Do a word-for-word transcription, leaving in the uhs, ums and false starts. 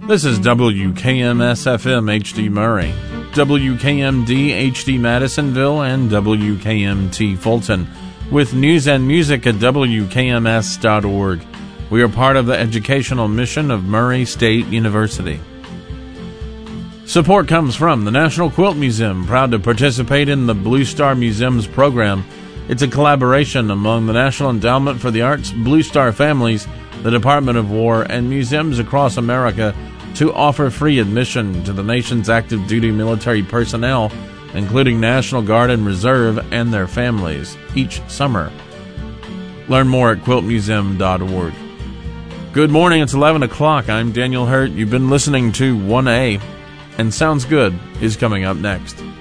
This is W K M S F M H D Murray, W K M D H D Madisonville, and W K M T Fulton, with news and music at W K M S dot org. We are part of the educational mission of Murray State University. Support comes from the National Quilt Museum, proud to participate in the Blue Star Museum's program. It's a collaboration among the National Endowment for the Arts, Blue Star Families, the Department of War, and museums across America to offer free admission to the nation's active duty military personnel, including National Guard and Reserve and their families, each summer. Learn more at quilt museum dot org. Good morning, it's eleven o'clock. I'm Daniel Hurt. You've been listening to one A, and Sounds Good is coming up next.